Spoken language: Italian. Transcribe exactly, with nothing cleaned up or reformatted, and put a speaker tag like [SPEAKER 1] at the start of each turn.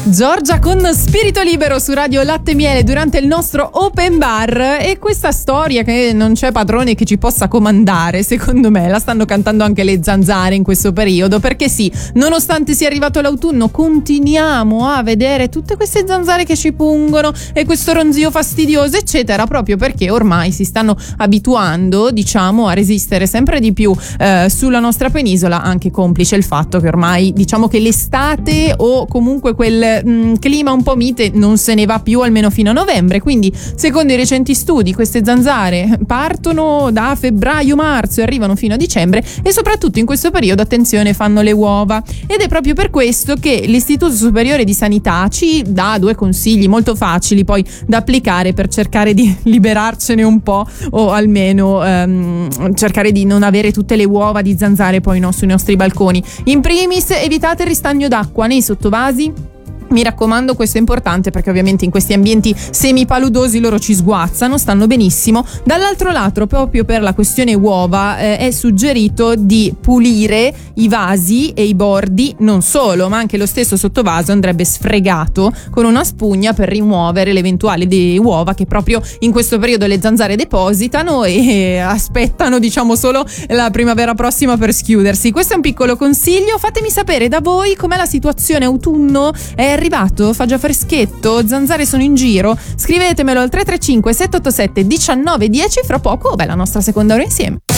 [SPEAKER 1] Giorgia con Spirito Libero su Radio Latte e Miele durante il nostro open bar, e questa storia che non c'è padrone che ci possa comandare, secondo me la stanno cantando anche le zanzare in questo periodo, perché sì, nonostante sia arrivato l'autunno continuiamo a vedere tutte queste zanzare che ci pungono e questo ronzio fastidioso eccetera, proprio perché ormai si stanno abituando, diciamo, a resistere sempre di più eh, sulla nostra penisola, anche complice il fatto che ormai diciamo che l'estate o comunque quel mh, clima un po' mite non se ne va più almeno fino a novembre, quindi secondo i recenti studi queste zanzare partono da febbraio-marzo e arrivano fino a dicembre, e soprattutto in questo periodo, attenzione, fanno le uova, ed è proprio per questo che l'Istituto Superiore di Sanità ci dà due consigli molto facili poi da applicare per cercare di liberarcene un po', o almeno ehm, cercare di non avere tutte le uova di zanzare poi no, sui nostri balconi. In primis, evitate il ristagno d'acqua nei sottovasi. Mi raccomando, questo è importante perché ovviamente in questi ambienti semipaludosi loro ci sguazzano, stanno benissimo. Dall'altro lato, proprio per la questione uova, eh, è suggerito di pulire i vasi e i bordi, non solo, ma anche lo stesso sottovaso andrebbe sfregato con una spugna per rimuovere l'eventuale di uova che proprio in questo periodo le zanzare depositano e aspettano, diciamo, solo la primavera prossima per schiudersi. Questo è un piccolo consiglio. Fatemi sapere da voi com'è la situazione autunno. È arrivato? Fa già freschetto? Zanzare sono in giro? Scrivetemelo al tre tre cinque sette otto sette uno nove uno zero. Fra poco, beh, la nostra seconda ora insieme.